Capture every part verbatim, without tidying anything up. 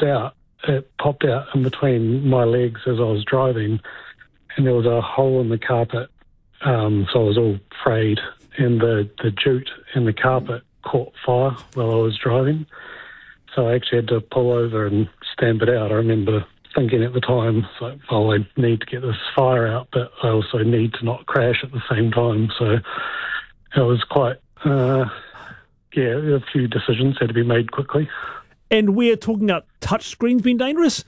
popped out. It popped out in between my legs as I was driving, and there was a hole in the carpet, um, so I was all frayed, and the, the jute in the carpet caught fire while I was driving. So I actually had to pull over and stamp it out. I remember thinking at the time, it's like, oh, I need to get this fire out, but I also need to not crash at the same time. So it was quite, uh, yeah, a few decisions had to be made quickly. And we're talking about touchscreens being dangerous?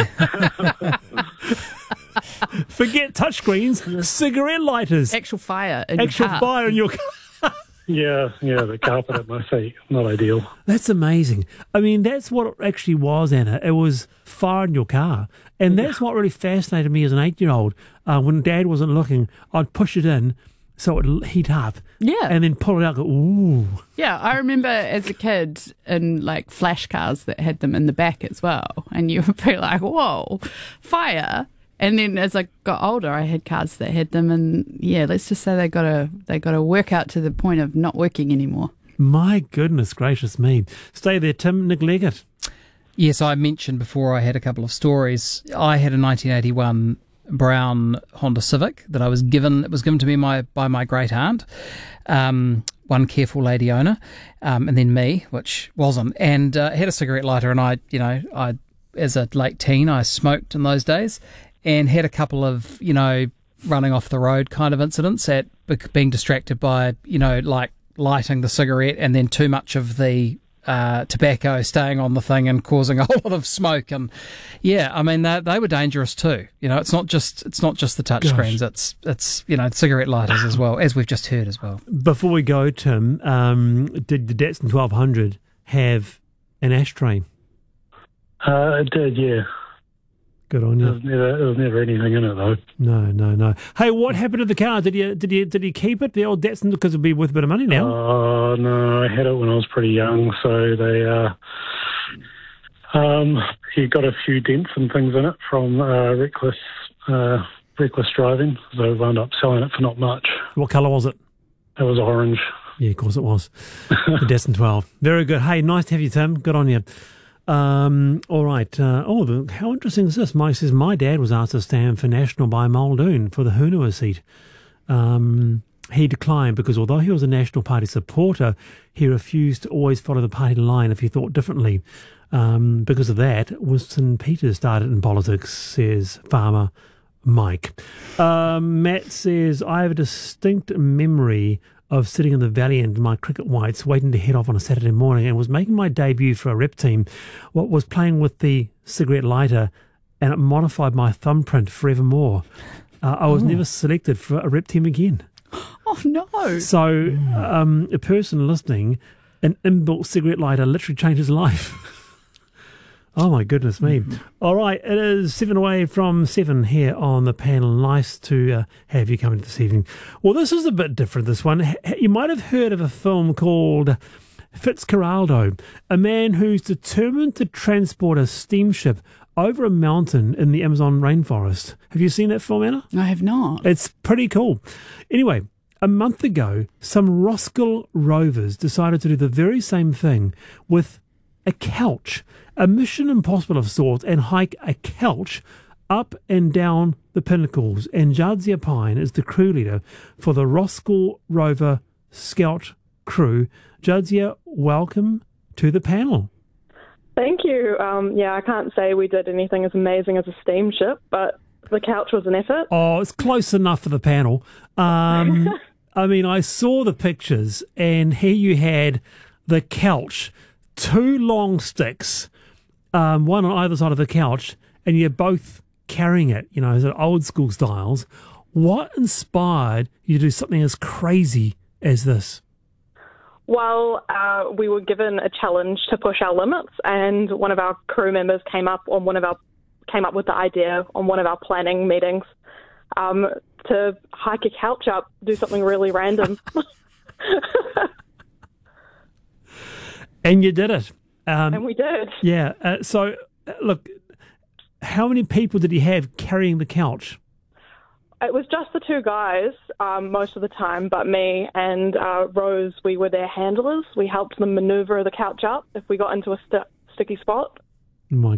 Forget touchscreens, cigarette lighters. Actual fire in Actual your car. fire in your car. Yeah, yeah, the carpet at my feet, not ideal. That's amazing. I mean, that's what it actually was, Anna. It was fire in your car. And that's what really fascinated me as an eight-year-old. Uh, when Dad wasn't looking, I'd push it in so it would heat up. Yeah. And then pull it out and go, ooh. Yeah, I remember as a kid in like flash cars that had them in the back as well. And you would be like, whoa, fire. And then as I got older, I had cars that had them, and yeah, let's just say they got to they got to work out to the point of not working anymore. My goodness gracious me. Stay there, Tim. Nick Leggett. Yes, I mentioned before I had a couple of stories. I had a nineteen eighty-one brown Honda Civic that I was given. It was given to me my, by my great aunt, um, one careful lady owner, um, and then me, which wasn't. And uh, had a cigarette lighter, and I, you know, I as a late teen, I smoked in those days. And had a couple of, you know, running off the road kind of incidents at being distracted by, you know, like lighting the cigarette and then too much of the uh, tobacco staying on the thing and causing a whole lot of smoke. And yeah, I mean, they, they were dangerous too. You know, it's not just it's not just the touch screens. It's it's you know cigarette lighters as well, as we've just heard as well. Before we go, Tim, um, did the Datsun twelve hundred have an ashtray? Uh, it did, yeah. Good on you. There was, never, there was never anything in it, though. No, no, no. Hey, what happened to the car? Did you did you did you keep it, the old Datsun, because it'd be worth a bit of money now? Oh, uh, no, I had it when I was pretty young, so they uh, um, he got a few dents and things in it from uh, reckless uh, reckless driving, so I wound up selling it for not much. What colour was it? It was orange. Yeah, of course it was. The Datsun twelve. Very good. Hey, nice to have you, Tim. Good on you. Um, all right. Uh, oh, the, how interesting is this? Mike says, my dad was asked to stand for National by Muldoon for the Hunua seat. Um, he declined because although he was a National Party supporter, he refused to always follow the party line if he thought differently. Um, because of that, Winston Peters started in politics, says farmer Mike. Um, Matt says, I have a distinct memory of sitting in the Valiant in my cricket whites, waiting to head off on a Saturday morning, and was making my debut for a rep team. What was playing with the cigarette lighter, and it modified my thumbprint forevermore. Uh, I was oh. never selected for a rep team again. Oh no! So, um, a person listening, an inbuilt cigarette lighter literally changed his life. Oh, my goodness me. Mm-hmm. All right, it is seven away from seven here on the panel. Nice to uh, have you coming this evening. Well, this is a bit different, this one. You might have heard of a film called Fitzcarraldo, a man who's determined to transport a steamship over a mountain in the Amazon rainforest. Have you seen that film, Anna? I have not. It's pretty cool. Anyway, a month ago, some Roskill Rovers decided to do the very same thing with a couch, a mission impossible of sorts, and hike a couch up and down the pinnacles. And Jadzia Pine is the crew leader for the Roskill Rover Scout crew. Jadzia, welcome to the panel. Thank you. Um, yeah, I can't say we did anything as amazing as a steamship, but the couch was an effort. Oh, it's close enough for the panel. Um, I mean, I saw the pictures, and here you had the couch, two long sticks, um, one on either side of the couch, and you're both carrying it, you know, as old school styles. What inspired you to do something as crazy as this? Well, uh, we were given a challenge to push our limits, and one of our crew members came up on one of our came up with the idea on one of our planning meetings um, to hike a couch up, do something really random. And you did it. Um, and we did. Yeah. Uh, so, uh, look, how many people did he have carrying the couch? It was just the two guys um, most of the time, but me and uh, Rose, we were their handlers. We helped them maneuver the couch up if we got into a st- sticky spot. My